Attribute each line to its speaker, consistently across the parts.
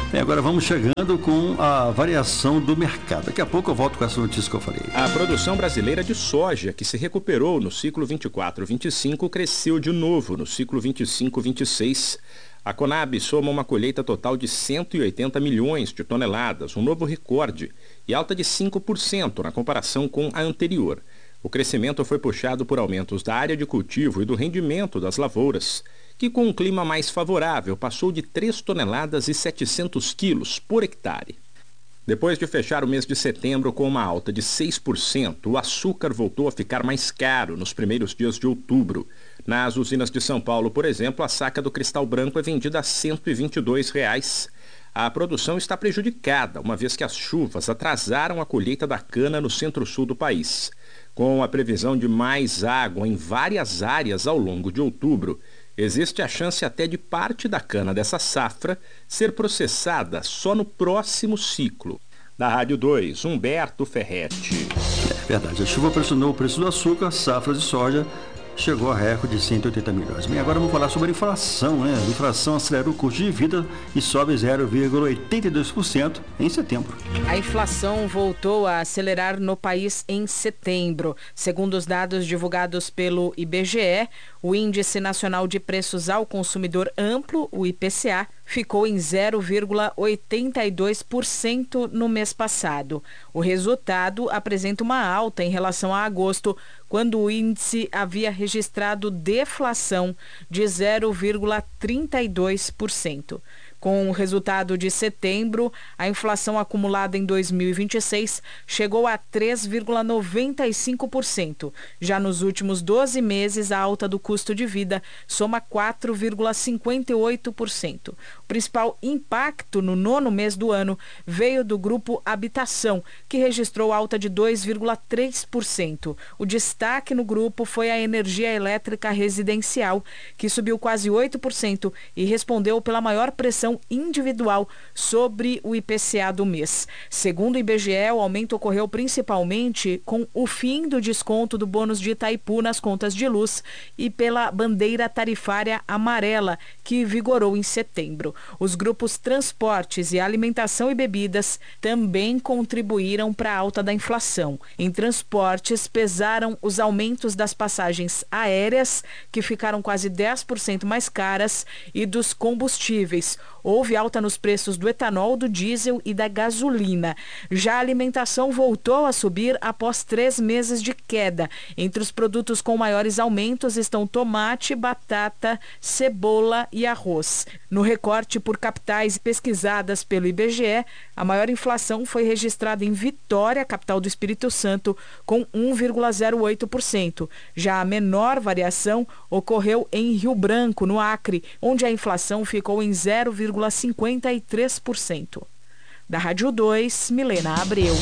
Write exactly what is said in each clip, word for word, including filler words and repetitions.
Speaker 1: Bem, agora vamos chegando com a variação do mercado. Daqui a pouco eu volto com essa notícia que eu falei.
Speaker 2: A produção brasileira de soja, que se recuperou no ciclo vinte e quatro vinte e cinco, cresceu de novo no ciclo vinte e cinco vinte e seis. A Conab soma uma colheita total de cento e oitenta milhões de toneladas, um novo recorde, e alta de cinco por cento na comparação com a anterior. O crescimento foi puxado por aumentos da área de cultivo e do rendimento das lavouras, que com um clima mais favorável passou de três toneladas e setecentos quilos por hectare. Depois de fechar o mês de setembro com uma alta de seis por cento, o açúcar voltou a ficar mais caro nos primeiros dias de outubro. Nas usinas de São Paulo, por exemplo, a saca do cristal branco é vendida a cento e vinte e dois reais. A produção está prejudicada, uma vez que as chuvas atrasaram a colheita da cana no centro-sul do país. Com a previsão de mais água em várias áreas ao longo de outubro, existe a chance até de parte da cana dessa safra ser processada só no próximo ciclo. Da Rádio dois, Humberto Ferretti.
Speaker 1: É verdade, a chuva pressionou o preço do açúcar, a safra de soja chegou a recorde de cento e oitenta milhões. Bem, agora vamos falar sobre a inflação, né? A inflação acelera o custo de vida e sobe zero vírgula oitenta e dois por cento em setembro.
Speaker 3: A inflação voltou a acelerar no país em setembro. Segundo os dados divulgados pelo I B G E, o Índice Nacional de Preços ao Consumidor Amplo, o I P C A, ficou em zero vírgula oitenta e dois por cento no mês passado. O resultado apresenta uma alta em relação a agosto, quando o índice havia registrado deflação de zero vírgula trinta e dois por cento. Com o resultado de setembro, a inflação acumulada em dois mil e vinte e seis chegou a três vírgula noventa e cinco por cento. Já nos últimos doze meses, a alta do custo de vida soma quatro vírgula cinquenta e oito por cento. O principal impacto no nono mês do ano veio do grupo Habitação, que registrou alta de dois vírgula três por cento. O destaque no grupo foi a energia elétrica residencial, que subiu quase oito por cento e respondeu pela maior pressão individual sobre o I P C A do mês. Segundo o I B G E, o aumento ocorreu principalmente com o fim do desconto do bônus de Itaipu nas contas de luz e pela bandeira tarifária amarela, que vigorou em setembro. Os grupos transportes e alimentação e bebidas também contribuíram para a alta da inflação. Em transportes, pesaram os aumentos das passagens aéreas, que ficaram quase dez por cento mais caras, e dos combustíveis. Houve alta nos preços do etanol, do diesel e da gasolina. Já a alimentação voltou a subir após três meses de queda. Entre os produtos com maiores aumentos estão tomate, batata, cebola e arroz. No recorte por capitais pesquisadas pelo I B G E, a maior inflação foi registrada em Vitória, capital do Espírito Santo, com um vírgula zero oito por cento. Já a menor variação ocorreu em Rio Branco, no Acre, onde a inflação ficou em zero vírgula cinquenta e três por cento. Da Rádio dois, Milena Abreu.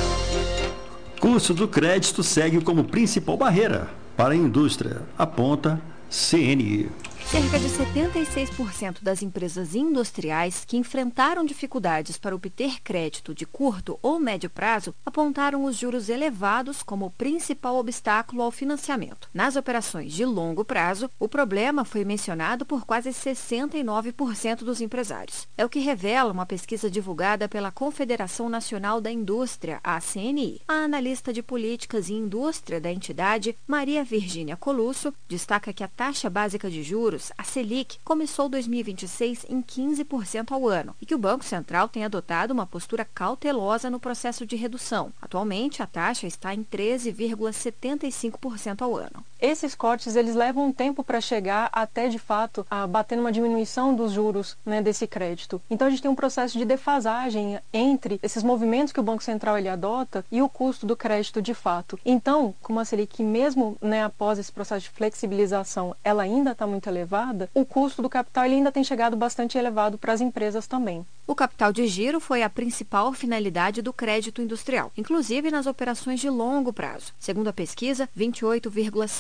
Speaker 1: Custo do crédito segue como principal barreira para a indústria, aponta C N I.
Speaker 4: Cerca de setenta e seis por cento das empresas industriais que enfrentaram dificuldades para obter crédito de curto ou médio prazo apontaram os juros elevados como o principal obstáculo ao financiamento. Nas operações de longo prazo, o problema foi mencionado por quase sessenta e nove por cento dos empresários. É o que revela uma pesquisa divulgada pela Confederação Nacional da Indústria, a C N I. A analista de políticas e indústria da entidade, Maria Virgínia Colusso, destaca que a taxa básica de juros, a Selic, começou dois mil e vinte e seis em quinze por cento ao ano e que o Banco Central tem adotado uma postura cautelosa no processo de redução. Atualmente, a taxa está em treze vírgula setenta e cinco por cento ao ano.
Speaker 5: Esses cortes, eles levam um tempo para chegar até, de fato, a bater numa diminuição dos juros, né, desse crédito. Então, a gente tem um processo de defasagem entre esses movimentos que o Banco Central ele adota e o custo do crédito de fato. Então, como a Selic, mesmo, né, após esse processo de flexibilização, ela ainda está muito elevada, o custo do capital ele ainda tem chegado bastante elevado para as empresas também.
Speaker 4: O capital de giro foi a principal finalidade do crédito industrial, inclusive nas operações de longo prazo. Segundo a pesquisa, vinte e oito vírgula sete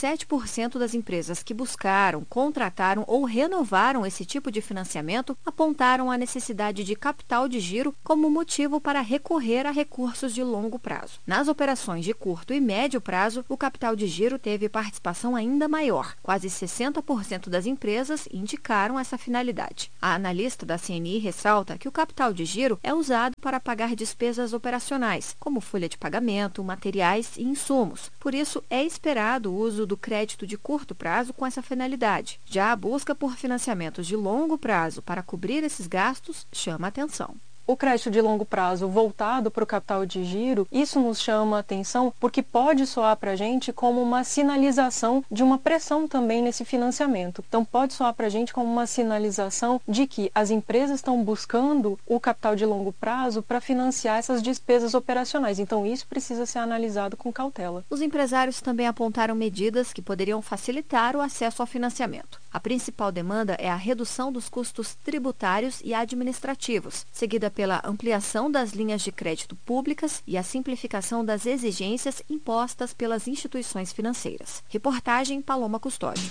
Speaker 4: sete por cento das empresas que buscaram, contrataram ou renovaram esse tipo de financiamento apontaram a necessidade de capital de giro como motivo para recorrer a recursos de longo prazo. Nas operações de curto e médio prazo, o capital de giro teve participação ainda maior. Quase sessenta por cento das empresas indicaram essa finalidade. A analista da C N I ressalta que o capital de giro é usado para pagar despesas operacionais, como folha de pagamento, materiais e insumos. Por isso, é esperado o uso do crédito de curto prazo com essa finalidade. Já a busca por financiamentos de longo prazo para cobrir esses gastos chama atenção.
Speaker 5: O crédito de longo prazo voltado para o capital de giro, isso nos chama a atenção porque pode soar para a gente como uma sinalização de uma pressão também nesse financiamento. Então pode soar para a gente como uma sinalização de que as empresas estão buscando o capital de longo prazo para financiar essas despesas operacionais. Então isso precisa ser analisado com cautela.
Speaker 4: Os empresários também apontaram medidas que poderiam facilitar o acesso ao financiamento. A principal demanda é a redução dos custos tributários e administrativos, seguida pela ampliação das linhas de crédito públicas e a simplificação das exigências impostas pelas instituições financeiras. Reportagem Paloma Custódio.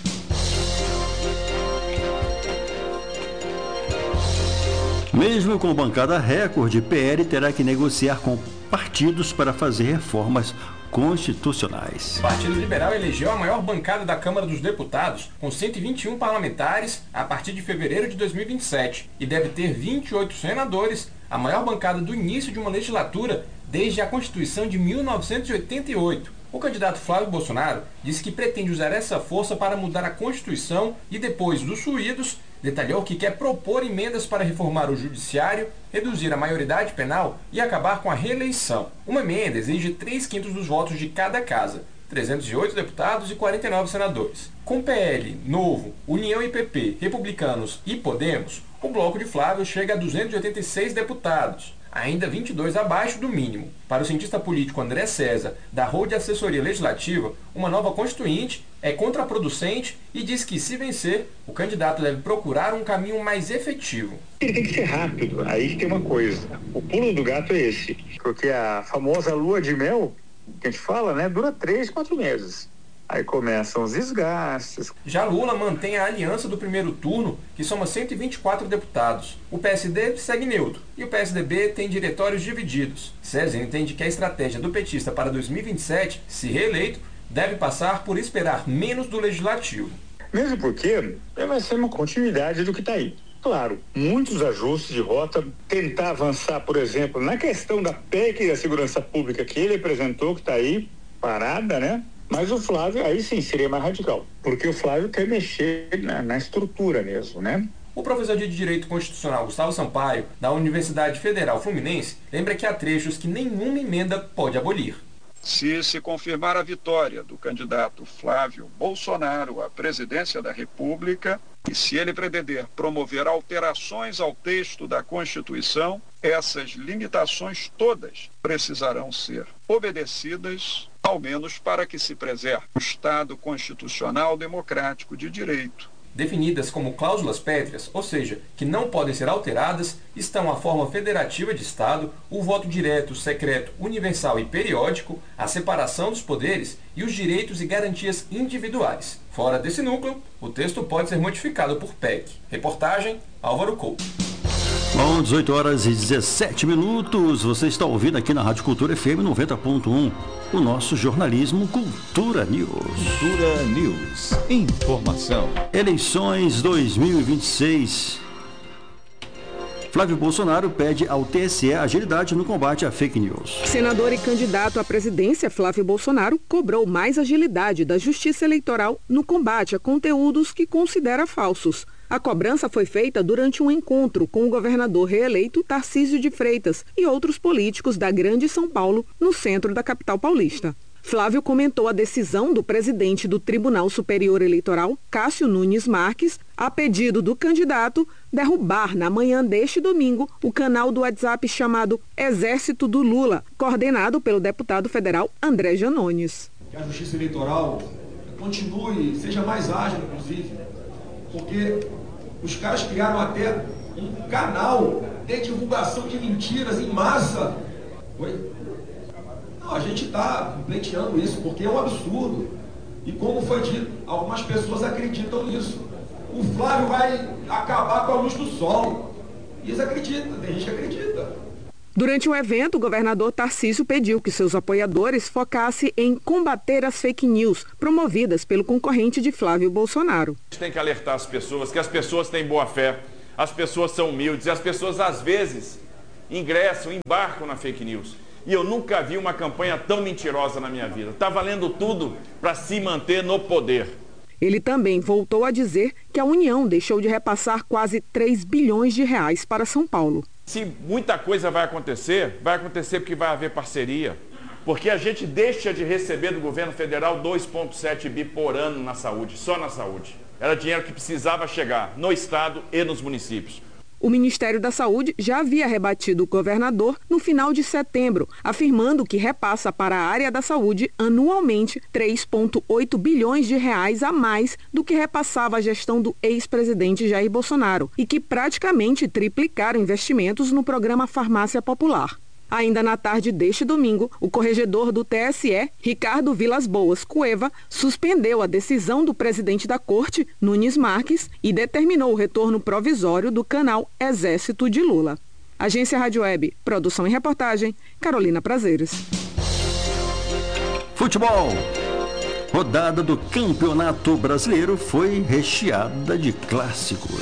Speaker 1: Mesmo com bancada recorde, P L terá que negociar com partidos para fazer reformas constitucionais.
Speaker 6: O Partido Liberal elegeu a maior bancada da Câmara dos Deputados, com cento e vinte e um parlamentares, a partir de fevereiro de dois mil e vinte e sete, e deve ter vinte e oito senadores, a maior bancada do início de uma legislatura desde a Constituição de mil novecentos e oitenta e oito. O candidato Flávio Bolsonaro disse que pretende usar essa força para mudar a Constituição e, depois dos ruídos, detalhou que quer propor emendas para reformar o judiciário, reduzir a maioridade penal e acabar com a reeleição. Uma emenda exige três quintos dos votos de cada casa, trezentos e oito deputados e quarenta e nove senadores. Com P L, Novo, União e P P, Republicanos e Podemos, o bloco de Flávio chega a duzentos e oitenta e seis deputados, ainda vinte e dois abaixo do mínimo. Para o cientista político André César, da Rol de Assessoria Legislativa, uma nova constituinte é contraproducente e diz que, se vencer, o candidato deve procurar um caminho mais efetivo.
Speaker 7: Ele tem que ser rápido. Aí tem uma coisa. O pulo do gato é esse. Porque a famosa lua de mel, que a gente fala, né, dura três, quatro meses. Aí começam os desgastes.
Speaker 6: Já Lula mantém a aliança do primeiro turno, que soma cento e vinte e quatro deputados. O P S D segue neutro e o P S D B tem diretórios divididos. César entende que a estratégia do petista para dois mil e vinte e sete, se reeleito, deve passar por esperar menos do legislativo.
Speaker 7: Mesmo porque vai ser uma continuidade do que está aí. Claro, muitos ajustes de rota, tentar avançar, por exemplo, na questão da P E C da segurança pública que ele apresentou, que está aí parada, né? Mas o Flávio, aí sim, seria mais radical, porque o Flávio quer mexer na, na estrutura mesmo, né?
Speaker 6: O professor de Direito Constitucional Gustavo Sampaio, da Universidade Federal Fluminense, lembra que há trechos que nenhuma emenda pode abolir.
Speaker 8: Se se confirmar a vitória do candidato Flávio Bolsonaro à presidência da República, e se ele pretender promover alterações ao texto da Constituição, essas limitações todas precisarão ser obedecidas, ao menos para que se preserve o Estado constitucional democrático de direito.
Speaker 6: Definidas como cláusulas pétreas, ou seja, que não podem ser alteradas, estão a forma federativa de Estado, o voto direto, secreto, universal e periódico, a separação dos poderes e os direitos e garantias individuais. Fora desse núcleo, o texto pode ser modificado por P E C. Reportagem, Álvaro Couto.
Speaker 1: Bom, dezoito horas e dezessete minutos, você está ouvindo aqui na Rádio Cultura F M noventa ponto um, o nosso jornalismo Cultura News.
Speaker 9: Cultura News, informação.
Speaker 1: Eleições dois mil e vinte e seis. Flávio Bolsonaro pede ao T S E agilidade no combate à fake news.
Speaker 10: Senador e candidato à presidência, Flávio Bolsonaro cobrou mais agilidade da Justiça Eleitoral no combate a conteúdos que considera falsos. A cobrança foi feita durante um encontro com o governador reeleito Tarcísio de Freitas e outros políticos da Grande São Paulo, no centro da capital paulista. Flávio comentou a decisão do presidente do Tribunal Superior Eleitoral, Cássio Nunes Marques, a pedido do candidato, derrubar na manhã deste domingo o canal do WhatsApp chamado Exército do Lula, coordenado pelo deputado federal André Janones.
Speaker 11: Que a Justiça Eleitoral continue, seja mais ágil, inclusive, porque os caras criaram até um canal de divulgação de mentiras em massa. Oi? Não, a gente está pleiteando isso porque é um absurdo. E como foi dito, algumas pessoas acreditam nisso. O Flávio vai acabar com a luz do sol. E eles acreditam, tem gente que acredita.
Speaker 10: Durante o evento, o governador Tarcísio pediu que seus apoiadores focassem em combater as fake news promovidas pelo concorrente de Flávio Bolsonaro.
Speaker 12: A gente tem que alertar as pessoas que as pessoas têm boa fé, as pessoas são humildes e as pessoas às vezes ingressam, embarcam na fake news. E eu nunca vi uma campanha tão mentirosa na minha vida. Está valendo tudo para se manter no poder.
Speaker 10: Ele também voltou a dizer que a União deixou de repassar quase três bilhões de reais para São Paulo.
Speaker 12: Se muita coisa vai acontecer, vai acontecer porque vai haver parceria. Porque a gente deixa de receber do governo federal dois vírgula sete bi por ano na saúde, só na saúde. Era dinheiro que precisava chegar no estado e nos municípios.
Speaker 10: O Ministério da Saúde já havia rebatido o governador no final de setembro, afirmando que repassa para a área da saúde anualmente três vírgula oito bilhões de reais a mais do que repassava a gestão do ex-presidente Jair Bolsonaro e que praticamente triplicaram investimentos no programa Farmácia Popular. Ainda na tarde deste domingo, o corregedor do T S E, Ricardo Vilas Boas Cueva, suspendeu a decisão do presidente da Corte, Nunes Marques, e determinou o retorno provisório do canal Exército de Lula. Agência Rádio Web, produção e reportagem, Carolina Prazeres.
Speaker 1: Futebol. Rodada do Campeonato Brasileiro foi recheada de clássicos.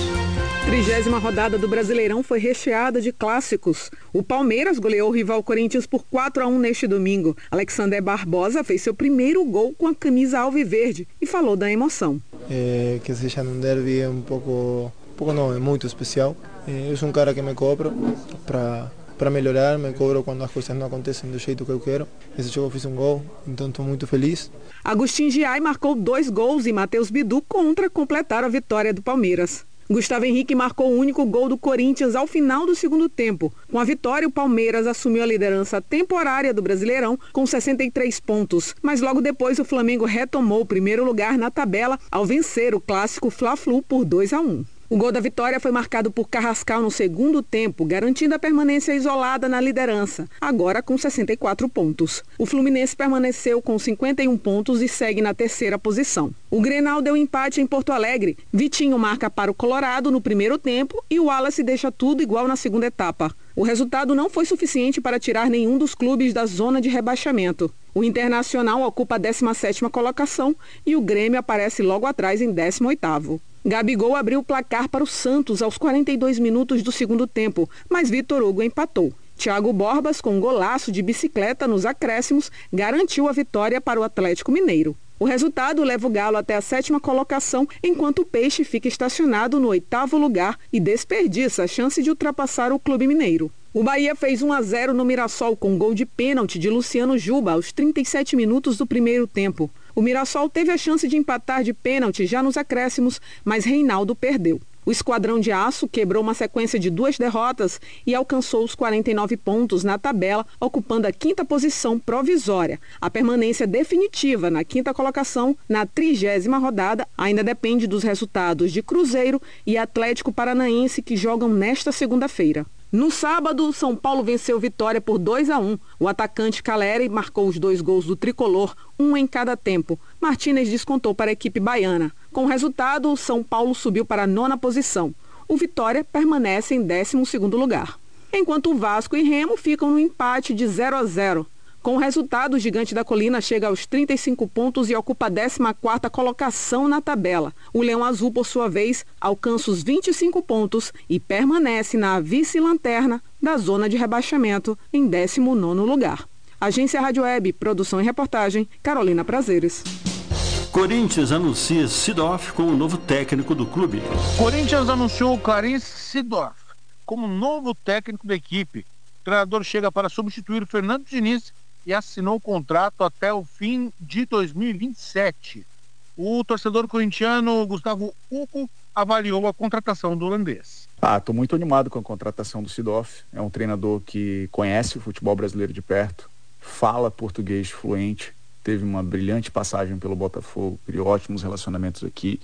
Speaker 10: Trigésima rodada do Brasileirão foi recheada de clássicos. O Palmeiras goleou o rival Corinthians por quatro a um neste domingo. Alexander Barbosa fez seu primeiro gol com a camisa alviverde e falou da emoção.
Speaker 13: É, que seja num derby é um pouco, um pouco não, é muito especial. É, eu sou um cara que me cobro para para melhorar, me cobro quando as coisas não acontecem do jeito que eu quero. Esse jogo eu fiz um gol, então estou muito feliz.
Speaker 10: Agostinho Giai marcou dois gols e Matheus Bidu contra completaram a vitória do Palmeiras. Gustavo Henrique marcou o único gol do Corinthians ao final do segundo tempo. Com a vitória, o Palmeiras assumiu a liderança temporária do Brasileirão com sessenta e três pontos. Mas logo depois o Flamengo retomou o primeiro lugar na tabela ao vencer o clássico Fla-Flu por dois a um. O gol da vitória foi marcado por Carrascal no segundo tempo, garantindo a permanência isolada na liderança, agora com sessenta e quatro pontos. O Fluminense permaneceu com cinquenta e um pontos e segue na terceira posição. O Grenal deu empate em Porto Alegre. Vitinho marca para o Colorado no primeiro tempo e o Wallace deixa tudo igual na segunda etapa. O resultado não foi suficiente para tirar nenhum dos clubes da zona de rebaixamento. O Internacional ocupa a décima sétima colocação e o Grêmio aparece logo atrás em décimo oitavo. Gabigol abriu o placar para o Santos aos quarenta e dois minutos do segundo tempo, mas Vitor Hugo empatou. Thiago Borbas, com um golaço de bicicleta nos acréscimos, garantiu a vitória para o Atlético Mineiro. O resultado leva o Galo até a sétima colocação, enquanto o Peixe fica estacionado no oitavo lugar e desperdiça a chance de ultrapassar o Clube Mineiro. O Bahia fez um a zero no Mirassol com um gol de pênalti de Luciano Juba aos trinta e sete minutos do primeiro tempo. O Mirassol teve a chance de empatar de pênalti já nos acréscimos, mas Reinaldo perdeu. O Esquadrão de Aço quebrou uma sequência de duas derrotas e alcançou os quarenta e nove pontos na tabela, ocupando a quinta posição provisória. A permanência definitiva na quinta colocação, na trigésima rodada, ainda depende dos resultados de Cruzeiro e Atlético Paranaense, que jogam nesta segunda-feira. No sábado, São Paulo venceu Vitória por dois a um. O atacante Caleri marcou os dois gols do tricolor, um em cada tempo. Martínez descontou para a equipe baiana. Com o resultado, o São Paulo subiu para a nona posição. O Vitória permanece em décimo segundo lugar. Enquanto o Vasco e Remo ficam no empate de zero a zero. Com o resultado, o Gigante da Colina chega aos trinta e cinco pontos e ocupa a décima quarta colocação na tabela. O Leão Azul, por sua vez, alcança os vinte e cinco pontos e permanece na vice-lanterna da zona de rebaixamento, em décimo nono lugar. Agência Rádio Web, produção e reportagem, Carolina Prazeres.
Speaker 1: Corinthians anuncia Seedorf como novo técnico do clube.
Speaker 14: Corinthians anunciou Clarence Seedorf como novo técnico da equipe. O treinador chega para substituir o Fernando Diniz e assinou o contrato até o fim de dois mil e vinte e sete. O torcedor corintiano Gustavo Uco avaliou a contratação do holandês.
Speaker 15: Ah, estou muito animado com a contratação do Seedorf. É um treinador que conhece o futebol brasileiro de perto, fala português fluente, teve uma brilhante passagem pelo Botafogo, criou ótimos relacionamentos aqui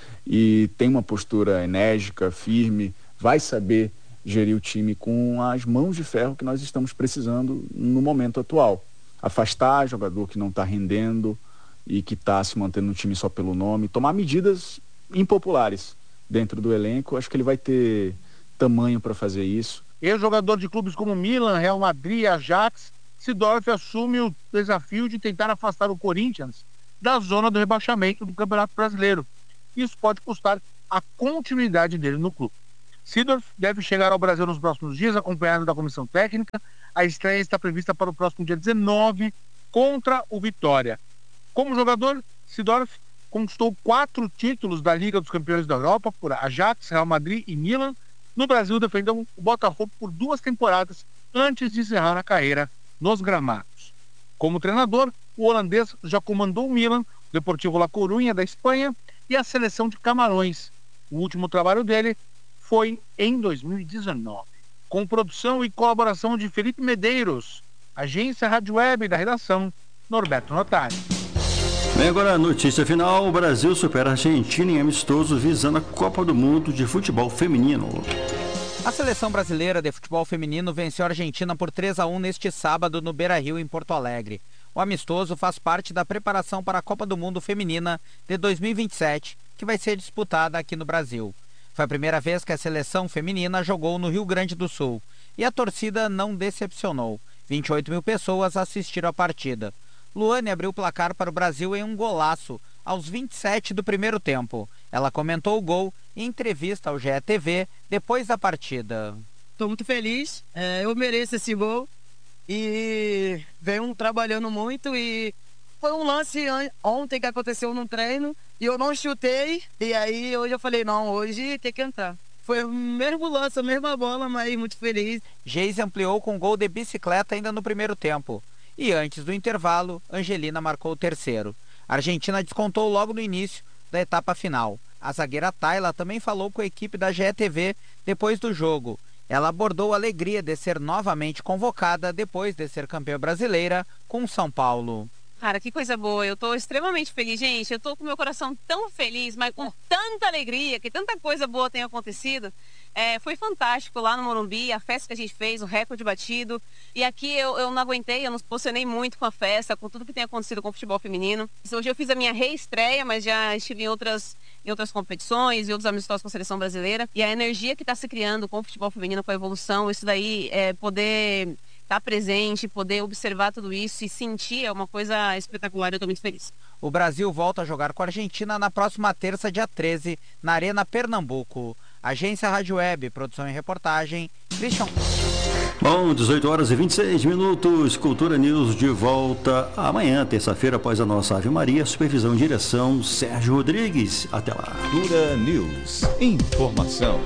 Speaker 15: e tem uma postura enérgica, firme, vai saber gerir o time com as mãos de ferro que nós estamos precisando no momento atual. Afastar jogador que não está rendendo, e que está se mantendo no time só pelo nome, tomar medidas impopulares dentro do elenco. Acho que ele vai ter tamanho para fazer isso.
Speaker 14: Ex-jogador de clubes como Milan, Real Madrid e Ajax, Seedorf assume o desafio de tentar afastar o Corinthians da zona do rebaixamento do Campeonato Brasileiro. Isso pode custar a continuidade dele no clube. Seedorf deve chegar ao Brasil nos próximos dias, acompanhado da comissão técnica. A estreia está prevista para o próximo dia dezenove, contra o Vitória. Como jogador, Seedorf conquistou quatro títulos da Liga dos Campeões da Europa por Ajax, Real Madrid e Milan. No Brasil, defendeu o Botafogo por duas temporadas antes de encerrar a carreira nos gramados. Como treinador, o holandês já comandou o Milan, o Deportivo La Coruña da Espanha e a seleção de Camarões. O último trabalho dele foi em dois mil e dezenove. Com produção e colaboração de Felipe Medeiros, agência Rádio Web da redação, Norberto Notari.
Speaker 1: Bem, agora a notícia final: o Brasil supera a Argentina em amistoso visando a Copa do Mundo de Futebol Feminino.
Speaker 16: A seleção brasileira de futebol feminino venceu a Argentina por três a um neste sábado no Beira-Rio, em Porto Alegre. O amistoso faz parte da preparação para a Copa do Mundo Feminina de dois mil e vinte e sete, que vai ser disputada aqui no Brasil. Foi a primeira vez que a seleção feminina jogou no Rio Grande do Sul e a torcida não decepcionou. vinte e oito mil pessoas assistiram a partida. Luane abriu o placar para o Brasil em um golaço aos vinte e sete do primeiro tempo. Ela comentou o gol em entrevista ao G E T V depois da partida.
Speaker 17: Estou muito feliz, é, eu mereço esse gol e venho trabalhando muito e foi um lance ontem que aconteceu num treino e eu não chutei e aí hoje eu falei, não, hoje tem que entrar. Foi o mesmo lance, a mesma bola, mas muito feliz.
Speaker 16: Geise ampliou com gol de bicicleta ainda no primeiro tempo. E antes do intervalo, Angelina marcou o terceiro. A Argentina descontou logo no início da etapa final. A zagueira Tayla também falou com a equipe da G E T V depois do jogo. Ela abordou a alegria de ser novamente convocada depois de ser campeã brasileira com São Paulo.
Speaker 18: Cara, que coisa boa, eu tô extremamente feliz, gente, eu tô com meu coração tão feliz, mas com tanta alegria, que tanta coisa boa tem acontecido. É, foi fantástico lá no Morumbi, a festa que a gente fez, o recorde batido, e aqui eu, eu não aguentei, eu não posicionei muito com a festa, com tudo que tem acontecido com o futebol feminino. Hoje eu fiz a minha reestreia, mas já estive em outras, em outras competições e outros amistosos com a seleção brasileira, e a energia que está se criando com o futebol feminino, com a evolução, isso daí é poder estar presente, poder observar tudo isso e sentir é uma coisa espetacular, eu estou muito feliz.
Speaker 16: O Brasil volta a jogar com a Argentina na próxima terça, dia treze, na Arena Pernambuco. Agência Rádio Web, produção e reportagem, Christian.
Speaker 1: Bom, dezoito horas e vinte e seis minutos, Cultura News de volta amanhã, terça-feira, após a nossa Ave Maria, supervisão e direção, Sérgio Rodrigues. Até lá.
Speaker 9: Cultura News. Informação.